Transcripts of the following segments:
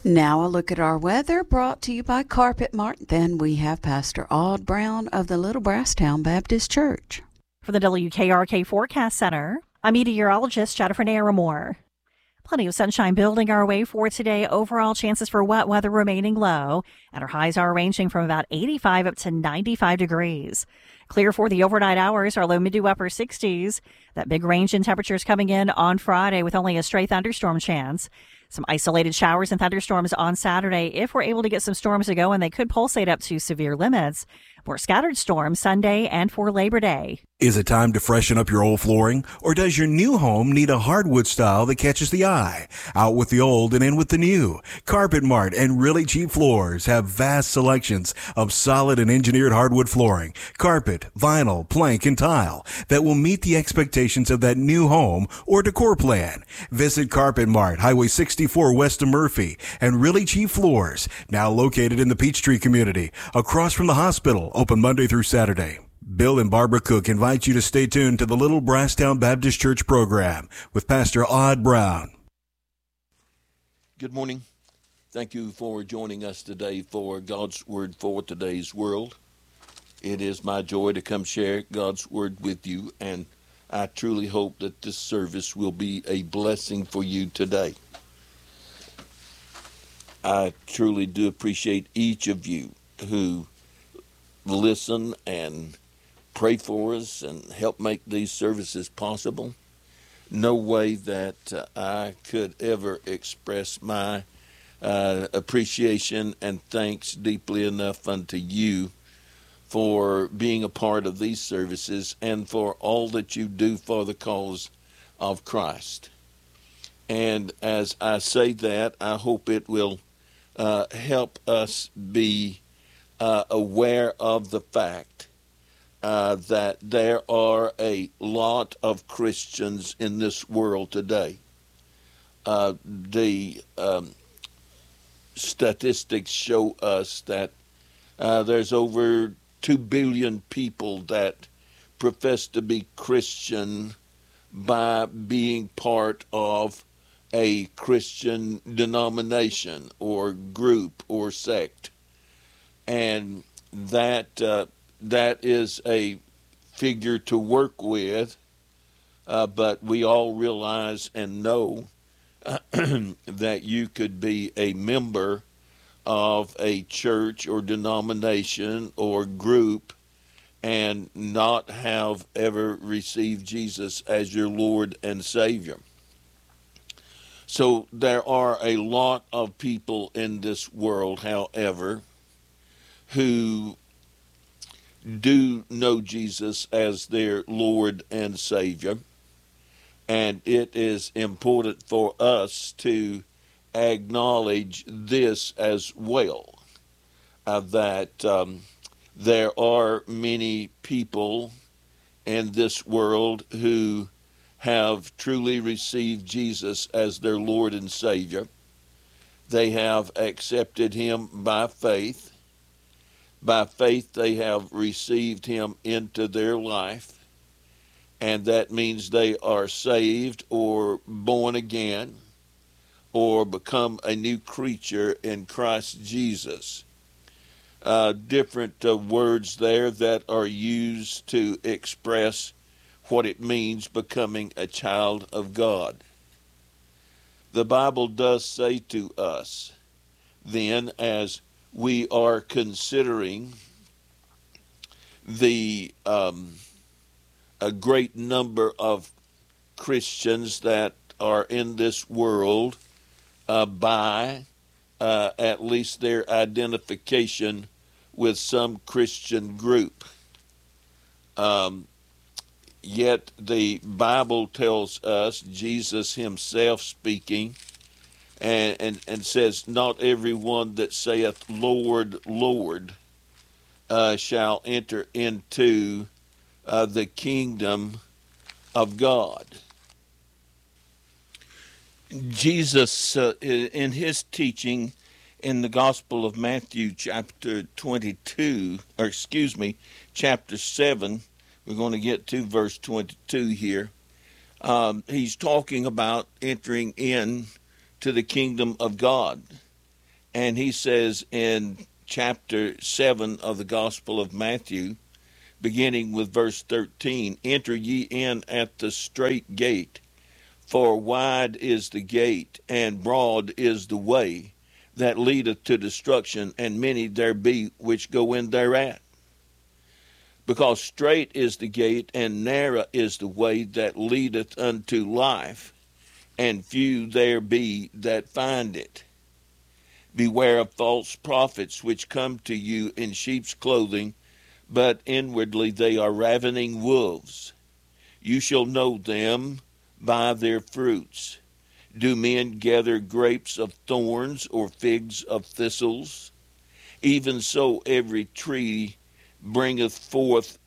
Now a look at our weather brought to you by Carpet Mart. Then we have Pastor Aud Brown of the Little Brasstown Baptist Church. For the WKRK Forecast Center, I'm meteorologist Jennifer Naramore. Plenty of sunshine building our way for today. Overall chances for wet weather remaining low, and our highs are ranging from about 85 up to 95 degrees. Clear for the overnight hours, our low mid to upper 60s. That big range in temperatures coming in on Friday with only a stray thunderstorm chance. Some isolated showers and thunderstorms on Saturday if we're able to get some storms to go, and they could pulsate up to severe limits. More scattered storms Sunday and for Labor Day. Is it time to freshen up your old flooring? Or does your new home need a hardwood style that catches the eye? Out with the old and in with the new. Carpet Mart and Really Cheap Floors have vast selections of solid and engineered hardwood flooring, carpet, vinyl, plank, and tile that will meet the expectations of that new home or decor plan. Visit Carpet Mart, Highway 64 west of Murphy, and Really Cheap Floors, now located in the Peachtree community, across from the hospital, open Monday through Saturday. Bill and Barbara Cook invite you to stay tuned to the Little Brasstown Baptist Church program with Pastor Aud Brown. Good morning. Thank you for joining us today for God's Word for today's world. It is my joy to come share God's Word with you, and I truly hope that this service will be a blessing for you today. I truly do appreciate each of you who listen and pray for us and help make these services possible. No way that I could ever express my appreciation and thanks deeply enough unto you for being a part of these services and for all that you do for the cause of Christ. And as I say that, I hope it will help us be aware of the fact that there are a lot of Christians in this world today. The statistics show us that there's over 2 billion people that profess to be Christian by being part of a Christian denomination or group or sect. And that is a figure to work with, but we all realize and know that you could be a member of a church or denomination or group and not have ever received Jesus as your Lord and Savior. So there are a lot of people in this world, however, who do know Jesus as their Lord and Savior. And it is important for us to acknowledge this as well, that there are many people in this world who have truly received Jesus as their Lord and Savior. They have accepted him by faith. By faith, they have received him into their life, and that means they are saved or born again or become a new creature in Christ Jesus. Different words there that are used to express what it means becoming a child of God. The Bible does say to us, then, as we are considering the a great number of Christians that are in this world by at least their identification with some Christian group. Yet the Bible tells us, Jesus himself speaking, and says, not everyone that saith, Lord, Lord, shall enter into the kingdom of God. Jesus, in his teaching in the Gospel of Matthew, chapter 7, we're going to get to verse 22 here. He's talking about entering in to the kingdom of God. And he says in chapter 7 of the Gospel of Matthew, beginning with verse 13, enter ye in at the strait gate, for wide is the gate, and broad is the way that leadeth to destruction, and many there be which go in thereat. Because strait is the gate, and narrow is the way that leadeth unto life, and few there be that find it. Beware of false prophets, which come to you in sheep's clothing, but inwardly they are ravening wolves. You shall know them by their fruits. Do men gather grapes of thorns, or figs of thistles? Even so every tree bringeth forth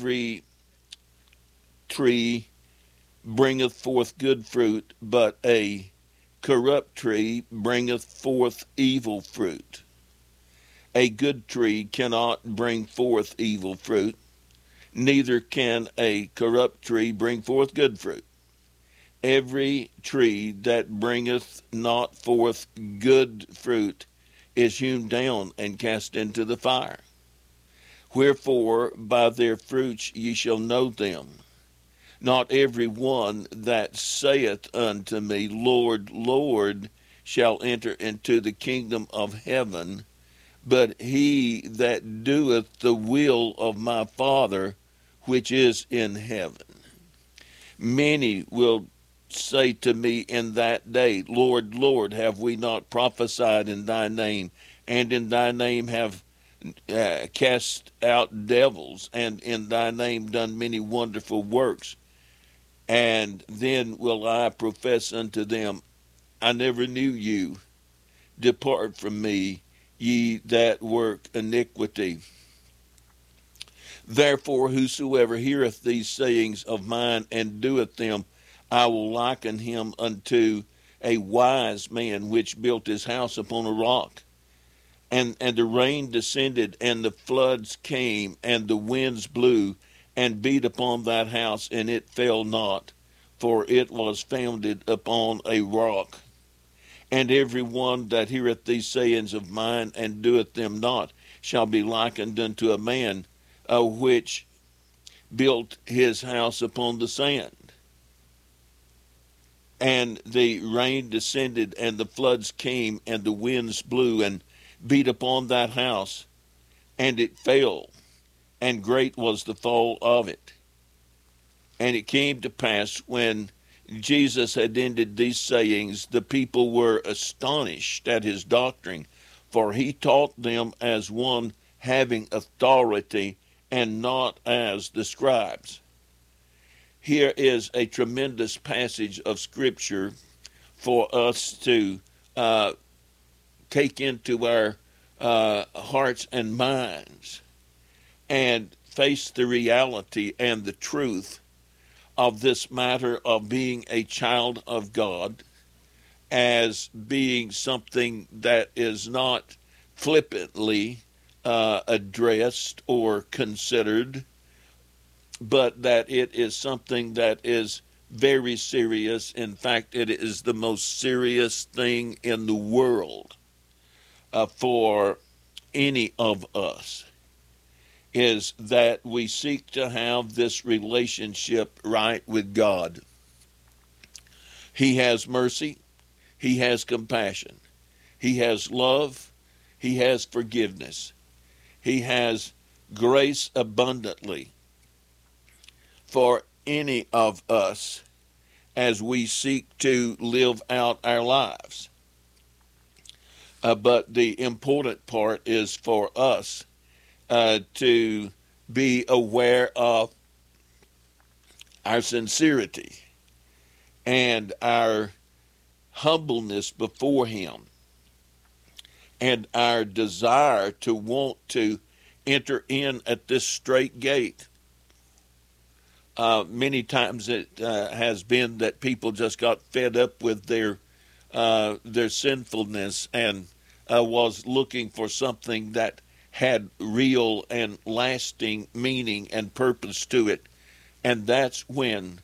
good fruit, but a corrupt tree bringeth forth evil fruit. A good tree cannot bring forth evil fruit, neither can a corrupt tree bring forth good fruit. Every tree that bringeth not forth good fruit is hewn down and cast into the fire. Wherefore by their fruits ye shall know them. Not every one that saith unto me, Lord, Lord, shall enter into the kingdom of heaven, but he that doeth the will of my Father which is in heaven. Many will say to me in that day, Lord, Lord, have we not prophesied in thy name, and in thy name have cast out devils, and in thy name done many wonderful works? And then will I profess unto them, I never knew you. Depart from me, ye that work iniquity. Therefore whosoever heareth these sayings of mine and doeth them, I will liken him unto a wise man which built his house upon a rock. And the rain descended, and the floods came, and the winds blew, and beat upon that house, and it fell not, for it was founded upon a rock. And every one that heareth these sayings of mine and doeth them not shall be likened unto a man which built his house upon the sand. And the rain descended, and the floods came, and the winds blew, and beat upon that house, and it fell, and great was the fall of it. And it came to pass, when Jesus had ended these sayings, the people were astonished at his doctrine, for he taught them as one having authority, and not as the scribes. Here is a tremendous passage of Scripture for us to take into our hearts and minds and face the reality and the truth of this matter of being a child of God as being something that is not flippantly addressed or considered, but that it is something that is very serious. In fact, it is the most serious thing in the world for any of us, is that we seek to have this relationship right with God. He has mercy. He has compassion. He has love. He has forgiveness. He has grace abundantly for any of us as we seek to live out our lives. But the important part is for us to be aware of our sincerity and our humbleness before him, and our desire to want to enter in at this strait gate. Many times it has been that people just got fed up with their sinfulness and was looking for something that had real and lasting meaning and purpose to it. And that's when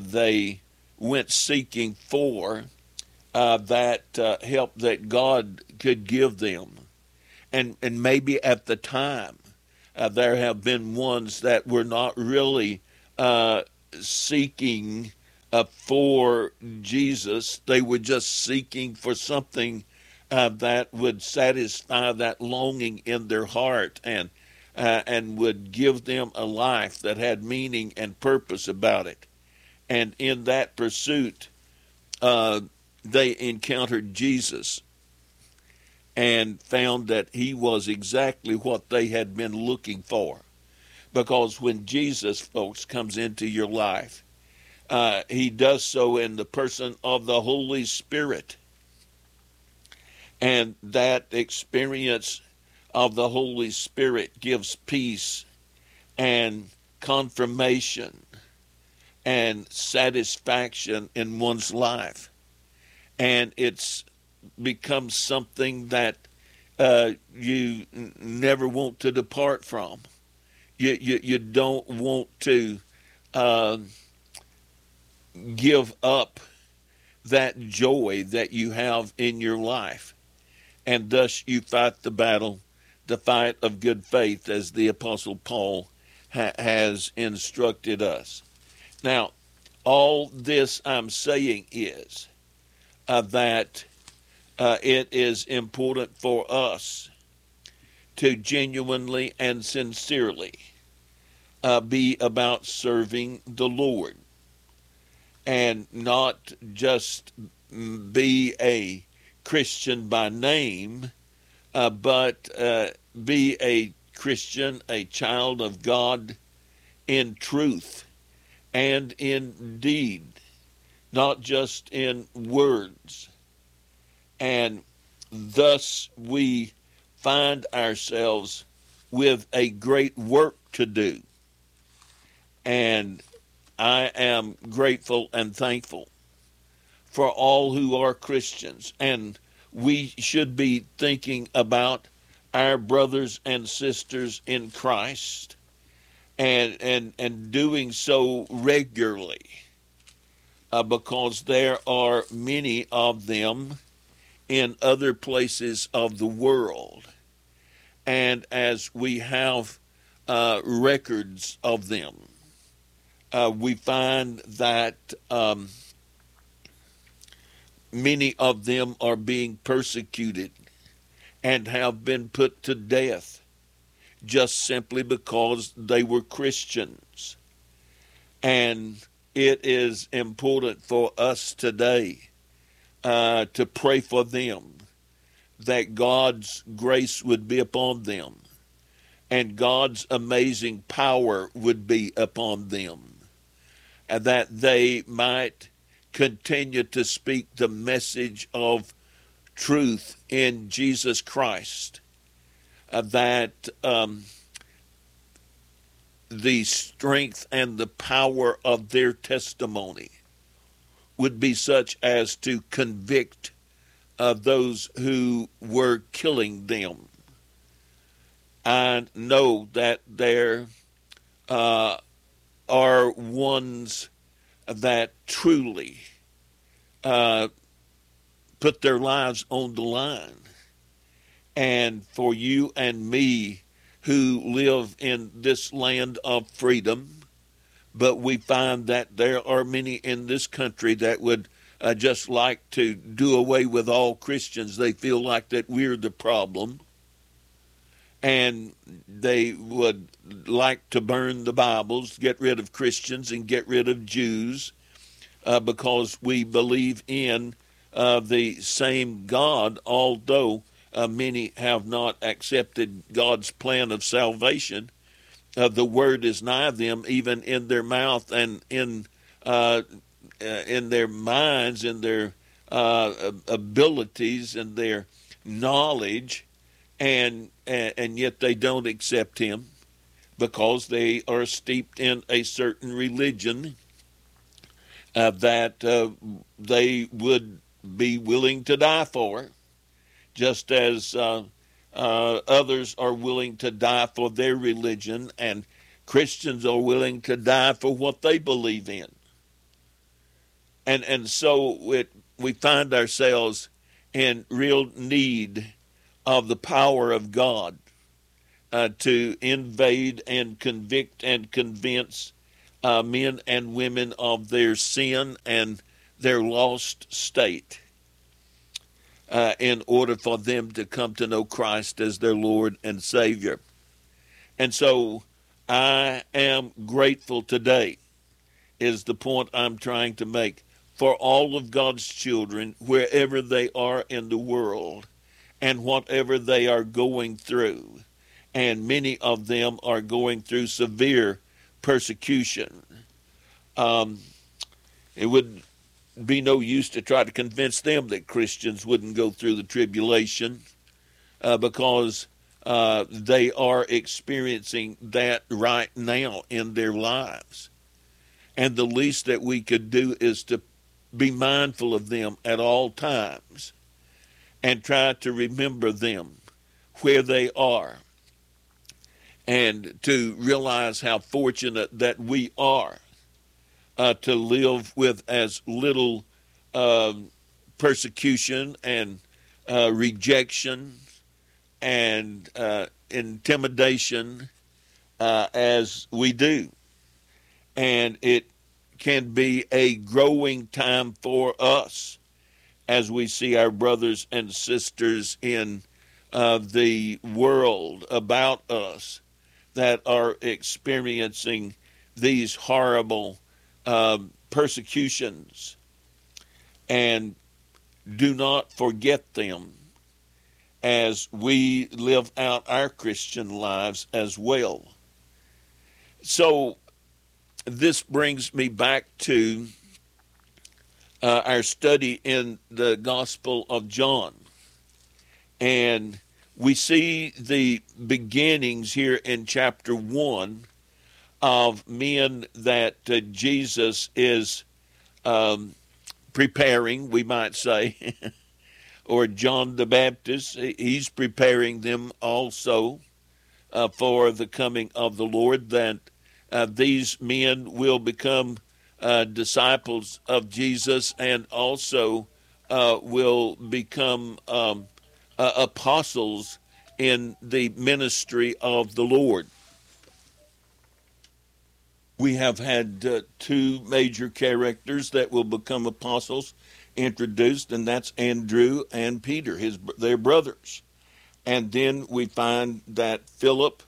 they went seeking for that help that God could give them. And maybe at the time there have been ones that were not really seeking for Jesus. They were just seeking for something that would satisfy that longing in their heart and would give them a life that had meaning and purpose about it. And in that pursuit, they encountered Jesus and found that he was exactly what they had been looking for. Because when Jesus, folks, comes into your life, he does so in the person of the Holy Spirit. And that experience of the Holy Spirit gives peace and confirmation and satisfaction in one's life. And it's becomes something that you never want to depart from. You don't want to give up that joy that you have in your life. And thus you fight the battle, the fight of good faith, as the Apostle Paul has instructed us. Now, all this I'm saying is that it is important for us to genuinely and sincerely be about serving the Lord, and not just be a Christian by name, but be a Christian, a child of God in truth and in deed, not just in words. And thus we find ourselves with a great work to do. And I am grateful and thankful for all who are Christians. And we should be thinking about our brothers and sisters in Christ and doing so regularly, because there are many of them in other places of the world. And as we have records of them, we find that many of them are being persecuted and have been put to death just simply because they were Christians. And it is important for us today to pray for them, that God's grace would be upon them and God's amazing power would be upon them, and that they might continue to speak the message of truth in Jesus Christ, that the strength and the power of their testimony would be such as to convict those who were killing them. I know that there are ones that truly put their lives on the line. And for you and me who live in this land of freedom, but we find that there are many in this country that would just like to do away with all Christians. They feel like that we're the problem. And they would like to burn the Bibles, get rid of Christians and get rid of Jews, because we believe in the same God, although many have not accepted God's plan of salvation. The word is nigh them, even in their mouth and in their minds, in their abilities and their knowledge, and yet they don't accept him because they are steeped in a certain religion that they would be willing to die for, just as others are willing to die for their religion, and Christians are willing to die for what they believe in. And so we find ourselves in real need of the power of God to invade and convict and convince men and women of their sin and their lost state in order for them to come to know Christ as their Lord and Savior. And so I am grateful today, is the point I'm trying to make, for all of God's children, wherever they are in the world and whatever they are going through. And many of them are going through severe persecution. It would be no use to try to convince them that Christians wouldn't go through the tribulation because they are experiencing that right now in their lives. And the least that we could do is to be mindful of them at all times and try to remember them where they are and to realize how fortunate that we are to live with as little persecution and rejection and intimidation as we do. And it can be a growing time for us as we see our brothers and sisters in the world about us that are experiencing these horrible persecutions. And do not forget them as we live out our Christian lives as well. So this brings me back to our study in the Gospel of John. And we see the beginnings here in chapter 1 of men that Jesus is preparing, we might say, or John the Baptist. He's preparing them also for the coming of the Lord, that these men will become disciples of Jesus and also will become apostles in the ministry of the Lord. We have had two major characters that will become apostles introduced, and that's Andrew and Peter, their brothers. And then we find that Philip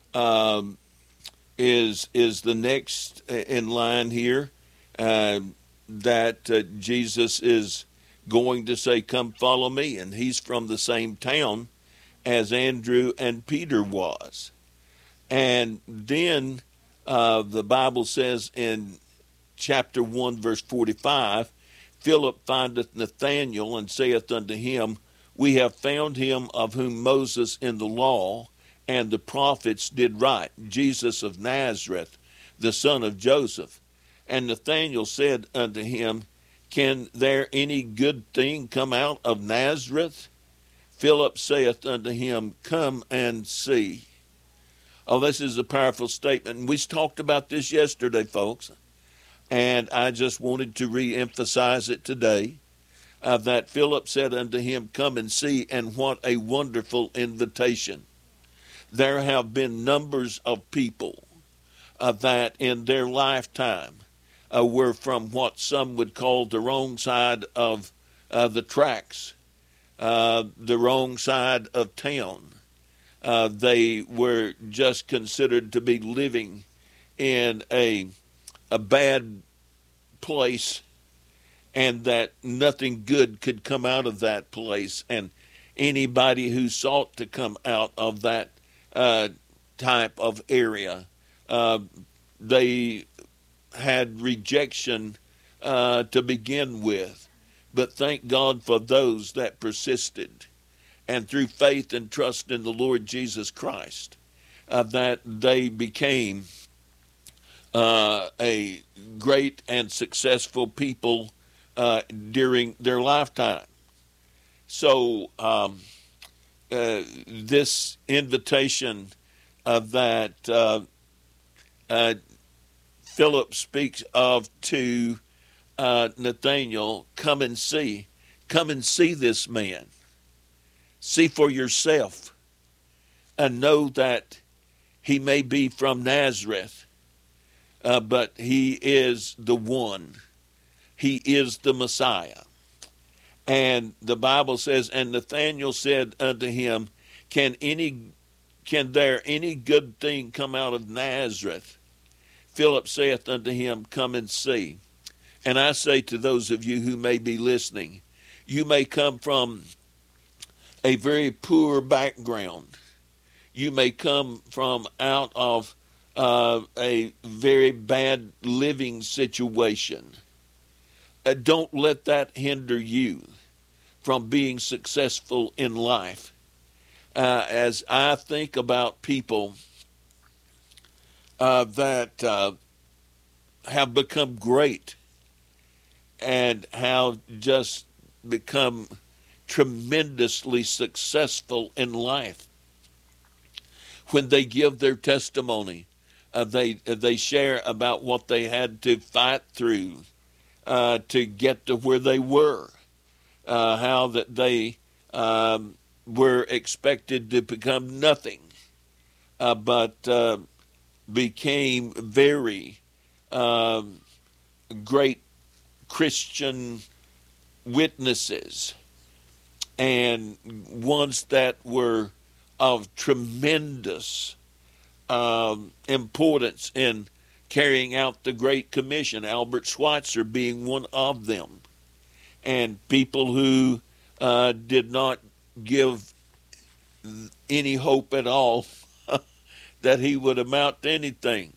is the next in line here, that Jesus is going to say, "Come follow me," and he's from the same town as Andrew and Peter was. And then the Bible says in chapter 1, verse 45, Philip findeth Nathanael and saith unto him, "We have found him of whom Moses in the law and the prophets did write, Jesus of Nazareth, the son of Joseph." And Nathanael said unto him, "Can there any good thing come out of Nazareth?" Philip saith unto him, "Come and see." Oh, this is a powerful statement. And we talked about this yesterday, folks. And I just wanted to re-emphasize it today, that Philip said unto him, "Come and see," and what a wonderful invitation. There have been numbers of people that in their lifetime were from what some would call the wrong side of the tracks, the wrong side of town. They were just considered to be living in a bad place, and that nothing good could come out of that place. And anybody who sought to come out of that type of area, they had rejection to begin with. But thank God for those that persisted, and through faith and trust in the Lord Jesus Christ, that they became a great and successful people during their lifetime. So this invitation that Philip speaks of to Nathanael, "Come and see," Come and see this man. See for yourself and know that he may be from Nazareth, but he is the one. He is the Messiah. And the Bible says, and Nathanael said unto him, Can there any good thing come out of Nazareth? Philip saith unto him, Come and see. And I say to those of you who may be listening, you may come from a very poor background. You may come from out of a very bad living situation. Don't let that hinder you from being successful in life. As I think about people that have become great and have just become tremendously successful in life, when they give their testimony, they share about what they had to fight through to get to where they were, how that they were expected to become nothing, but became very great Christian witnesses, and ones that were of tremendous importance in carrying out the Great Commission, Albert Schweitzer being one of them, and people who did not give any hope at all that he would amount to anything.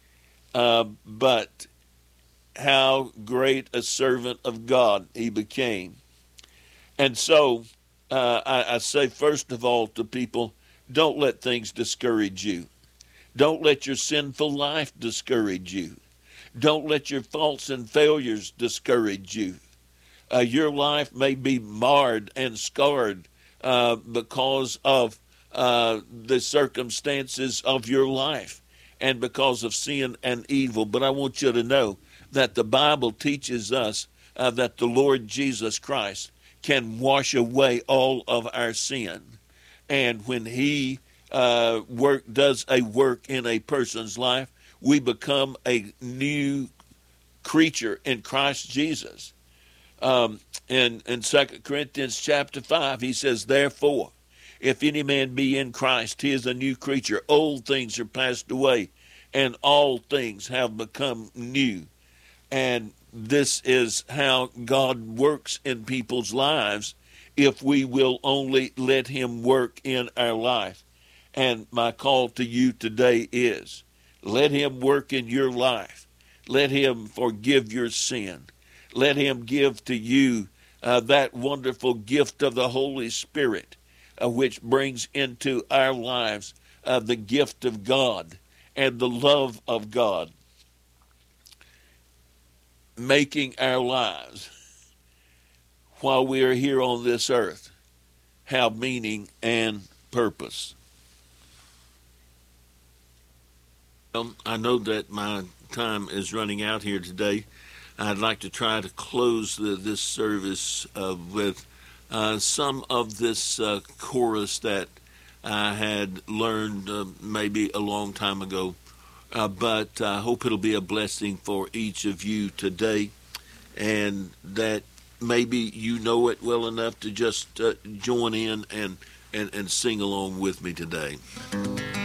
But how great a servant of God he became. And so I say, first of all, to people, don't let things discourage you. Don't let your sinful life discourage you. Don't let your faults and failures discourage you. Your life may be marred and scarred because of the circumstances of your life and because of sin and evil. But I want you to know that the Bible teaches us that the Lord Jesus Christ can wash away all of our sin. And when he does a work in a person's life, we become a new creature in Christ Jesus. In 2 Corinthians chapter 5, he says, Therefore, if any man be in Christ, he is a new creature. Old things are passed away, and all things have become new. And this is how God works in people's lives if we will only let him work in our life. And my call to you today is, let him work in your life. Let him forgive your sin. Let him give to you that wonderful gift of the Holy Spirit, which brings into our lives the gift of God and the love of God, making our lives while we are here on this earth have meaning and purpose. I know that my time is running out here today. I'd like to try to close this service with some of this chorus that I had learned maybe a long time ago. But I hope it'll be a blessing for each of you today, and that maybe you know it well enough to just join in and sing along with me today.